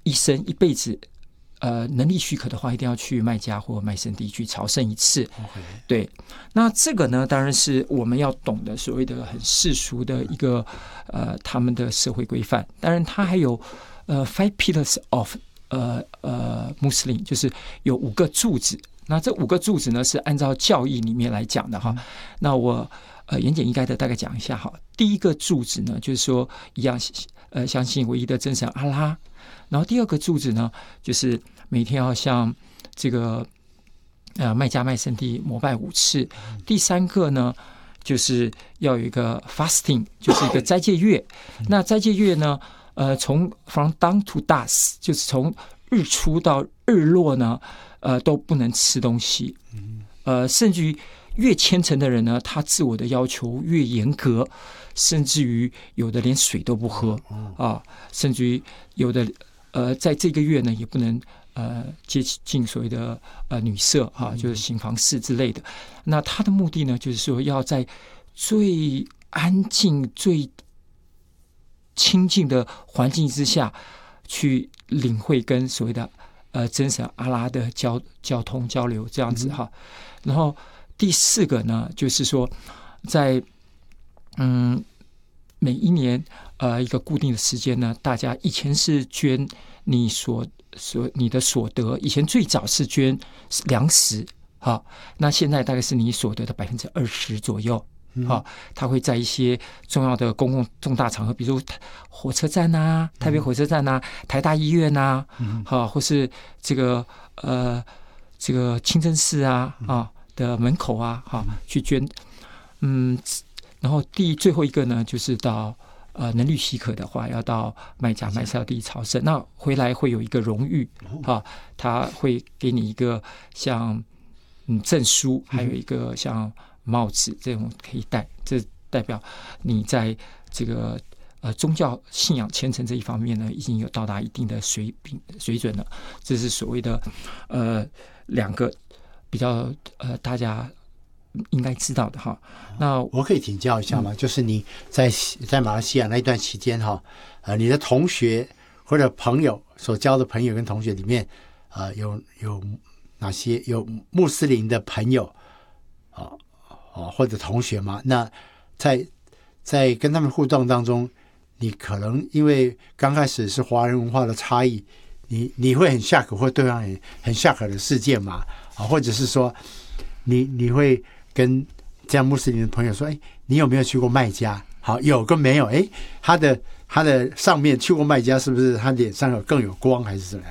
一生一辈子，能力许可的话，一定要去麦加或麦圣地去朝圣一次。对，那这个呢，当然是我们要懂的所谓的很世俗的一个他们的社会规范。当然，它还有five pillars of Muslim， 就是有5个柱子。那这5个柱子呢，是按照教义里面来讲的哈。那我言简意赅的大概讲一下哈。第一个柱子呢，就是说一样相信唯一的真神阿拉。然后第二个柱子呢，就是每天要向这个麦加麦圣地膜拜5次。第3个呢，就是要有一个 fasting， 就是一个斋戒月。那斋戒月呢，从 from dawn to dusk， 就是从日出到日落呢，都不能吃东西。甚至于越虔诚的人呢，他自我的要求越严格，甚至于有的连水都不喝啊，甚至于有的在这个月呢也不能接近所谓的女色啊，就是行房事之类的。那他的目的呢，就是说要在最安静、最清静的环境之下，去领会跟所谓的真神阿拉的交通交流这样子哈。然后第4个呢，就是说在每一年一个固定的时间呢，大家以前是捐你的所得，以前最早是捐粮食，好，那现在大概是你所得的20%左右。好，他会在一些重要的公共重大场合，比如火车站啊，台北火车站啊，台大医院啊，好，或是这个清真寺啊的门口啊，好，去捐。然后最后一个呢，就是到能力许可的话，要到麦加麦圣地朝圣。那回来会有一个荣誉他会给你一个像证书，还有一个像帽子，这种可以戴，这代表你在这个宗教信仰虔诚这一方面呢，已经有到达一定的水准了。这是所谓的2个比较大家应该知道的哈。那我可以请教一下吗？就是你在马来西亚那一段期间哈，你的同学或者朋友所交的朋友跟同学里面，有哪些有穆斯林的朋友或者同学吗？那在跟他们互动当中，你可能因为刚开始是华人文化的差异，你会很shock，或对方很shock的事件嘛？或者是说你会跟这样穆斯林的朋友说，你有没有去过麦加？好，有跟没有？他的上面去过麦加，是不是他脸上更有光，还是什么？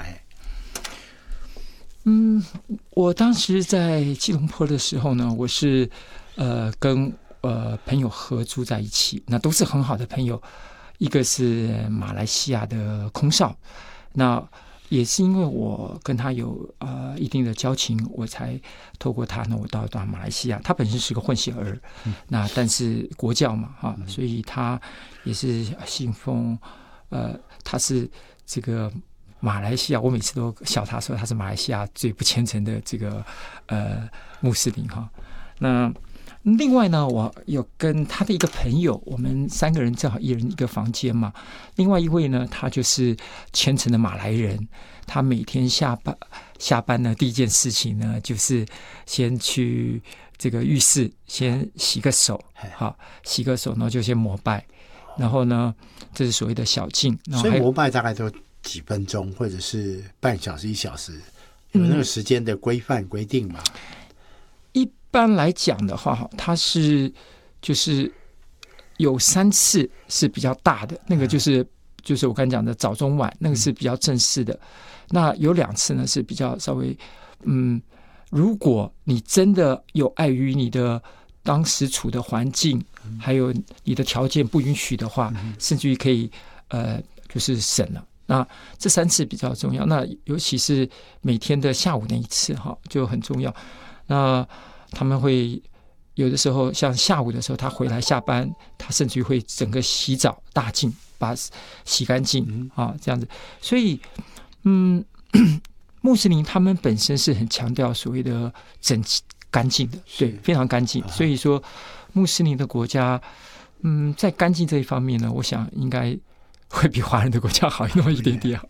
我当时在吉隆坡的时候呢，我是跟朋友合租在一起，那都是很好的朋友。一个是马来西亚的空少，那也是因为我跟他有一定的交情，我才透过他呢，我到马来西亚。他本身是个混血儿，那但是国教嘛所以他也是信奉他是这个马来西亚，我每次都笑他说他是马来西亚最不虔诚的这个穆斯林哈。那另外呢，我有跟他的一个朋友，我们3个人正好一人一个房间嘛。另外一位呢，他就是虔诚的马来人，他每天下班呢，第一件事情呢，就是先去这个浴室先洗个手，好，洗个手，然后就先膜拜，然后呢，这是所谓的小净。 所以膜拜大概都几分钟，或者是半小时、1小时，有那个时间的规定嘛？ 一般来讲的话，它是就是有3次是比较大的，那个就是我刚才讲的早中晚，那个是比较正式的。那有2次呢是比较稍微如果你真的有碍于你的当时处的环境，还有你的条件不允许的话，甚至于可以就是省了。那这3次比较重要，那尤其是每天的下午那一次就很重要。那他们会有的时候像下午的时候，他回来下班，他甚至于会整个洗澡大净，把洗干净这样子。所以穆斯林他们本身是很强调所谓的整齐干净的，对，非常干净。所以说穆斯林的国家在干净这一方面呢，我想应该会比华人的国家好那么一点点。